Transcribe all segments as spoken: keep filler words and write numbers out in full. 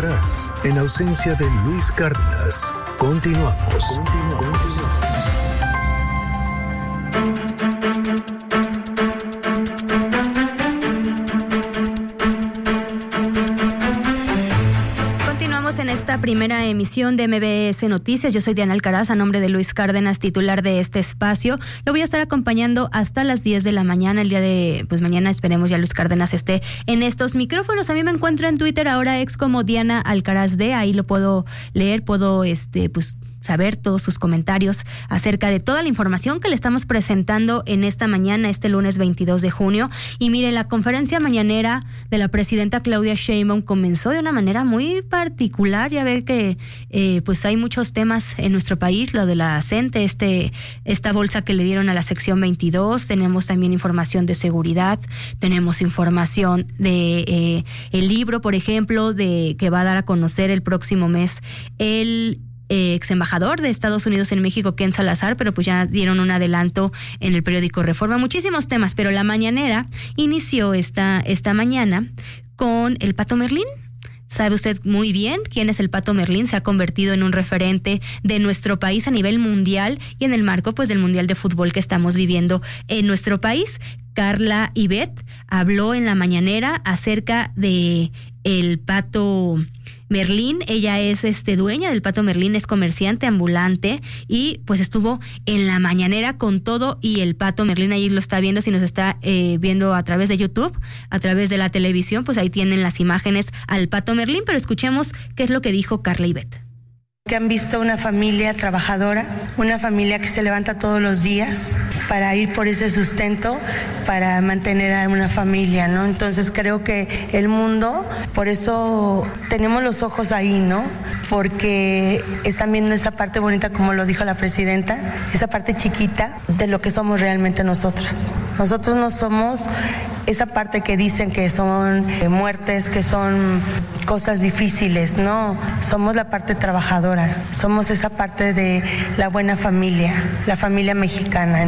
Alcaraz, en ausencia de Luis Cárdenas. Continuamos. Continuamos. En esta primera emisión de M B S Noticias, yo soy Diana Alcaraz, a nombre de Luis Cárdenas, titular de este espacio. Lo voy a estar acompañando hasta las diez de la mañana. El día de, pues mañana esperemos ya Luis Cárdenas esté en estos micrófonos. A mí me encuentro en Twitter ahora ex como Diana Alcaraz D, ahí lo puedo leer, puedo este pues saber todos sus comentarios acerca de toda la información que le estamos presentando en esta mañana, este lunes veintidós de junio. Y mire, la conferencia mañanera de la presidenta Claudia Sheinbaum comenzó de una manera muy particular. Ya ve que eh, pues hay muchos temas en nuestro país, lo de la CENTE, este, esta bolsa que le dieron a la sección veintidós, tenemos también información de seguridad, tenemos información de eh, el libro, por ejemplo, de que va a dar a conocer el próximo mes el ex embajador de Estados Unidos en México, Ken Salazar, pero pues ya dieron un adelanto en el periódico Reforma. Muchísimos temas, pero la mañanera inició esta, esta mañana con el Pato Merlín. Sabe usted muy bien quién es el Pato Merlín, se ha convertido en un referente de nuestro país a nivel mundial y en el marco pues del Mundial de Fútbol que estamos viviendo en nuestro país. Carla Ivette habló en la mañanera acerca de el Pato Merlín. Ella es este dueña del Pato Merlín, es comerciante ambulante y pues estuvo en la mañanera con todo y el Pato Merlín. Ahí lo está viendo, si nos está eh, viendo a través de YouTube, a través de la televisión, pues ahí tienen las imágenes al Pato Merlín, pero escuchemos qué es lo que dijo Carla Ivette. Que han visto una familia trabajadora, una familia que se levanta todos los días para ir por ese sustento, para mantener a una familia, ¿no? Entonces creo que el mundo, por eso tenemos los ojos ahí, ¿no? Porque están viendo esa parte bonita, como lo dijo la presidenta, esa parte chiquita de lo que somos realmente nosotros. Nosotros no somos esa parte que dicen que son eh, muertes, que son cosas difíciles, no, somos la parte trabajadora. Somos esa parte de la buena familia, la familia mexicana.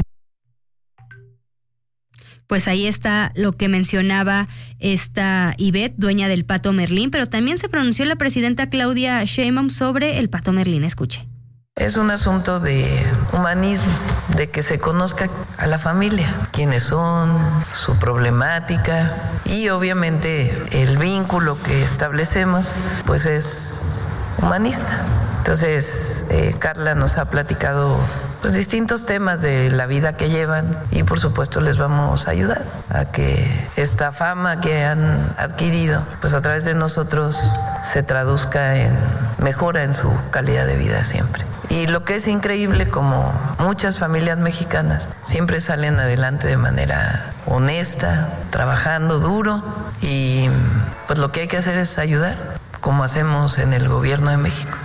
Pues ahí está lo que mencionaba esta Ivette, dueña del Pato Merlín, pero también se pronunció la presidenta Claudia Sheinbaum sobre el Pato Merlín. Escuche. Es un asunto de humanismo, de que se conozca a la familia, quiénes son, su problemática y obviamente el vínculo que establecemos pues es humanista. Entonces, eh, Carla nos ha platicado pues distintos temas de la vida que llevan y por supuesto les vamos a ayudar a que esta fama que han adquirido pues a través de nosotros se traduzca en mejora en su calidad de vida siempre. Y lo que es increíble, como muchas familias mexicanas siempre salen adelante de manera honesta, trabajando duro y pues lo que hay que hacer es ayudar, como hacemos en el gobierno de México.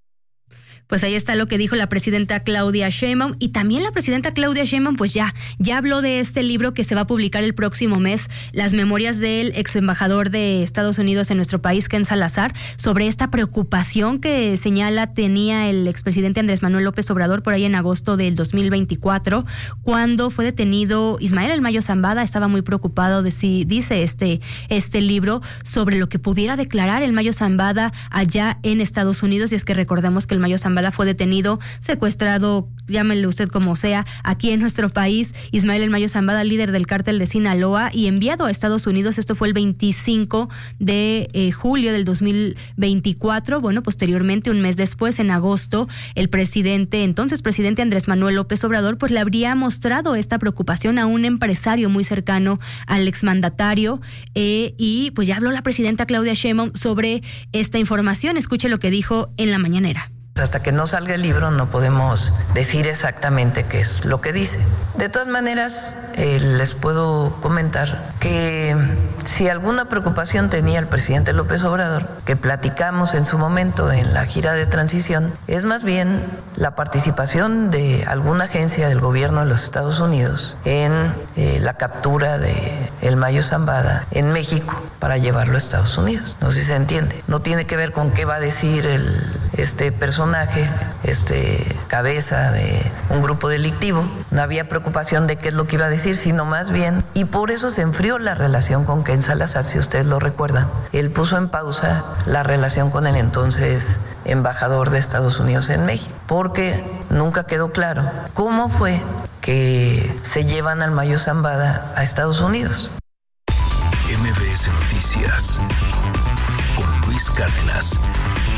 Pues ahí está lo que dijo la presidenta Claudia Sheinbaum y también la presidenta Claudia Sheinbaum pues ya, ya habló de este libro que se va a publicar el próximo mes, las memorias del ex embajador de Estados Unidos en nuestro país, Ken Salazar, sobre esta preocupación que señala tenía el expresidente Andrés Manuel López Obrador por ahí en agosto del dos mil veinticuatro, cuando fue detenido Ismael El Mayo Zambada. Estaba muy preocupado de si, dice este, este libro, sobre lo que pudiera declarar El Mayo Zambada allá en Estados Unidos, y es que recordemos que El Mayo Zambada fue detenido, secuestrado, llámele usted como sea, aquí en nuestro país. Ismael El Mayo Zambada, líder del cártel de Sinaloa y enviado a Estados Unidos. Esto fue el veinticinco de julio del dos mil veinticuatro. Bueno, posteriormente, un mes después, en agosto, el presidente, entonces presidente Andrés Manuel López Obrador, pues le habría mostrado esta preocupación a un empresario muy cercano al exmandatario eh, y pues ya habló la presidenta Claudia Sheinbaum sobre esta información. Escuche lo que dijo en la mañanera. Hasta que no salga el libro no podemos decir exactamente qué es lo que dice. De todas maneras, eh, les puedo comentar que si alguna preocupación tenía el presidente López Obrador, que platicamos en su momento en la gira de transición, es más bien la participación de alguna agencia del gobierno de los Estados Unidos en eh, la captura de El Mayo Zambada en México para llevarlo a Estados Unidos. No sé si se entiende. No tiene que ver con qué va a decir el este personaje, este cabeza de un grupo delictivo. No había preocupación de qué es lo que iba a decir, sino más bien, y por eso se enfrió la relación con Ken Salazar, si ustedes lo recuerdan. Él puso en pausa la relación con el entonces embajador de Estados Unidos en México, porque nunca quedó claro cómo fue que se llevan al Mayo Zambada a Estados Unidos. M B S Noticias con Luis Cárdenas.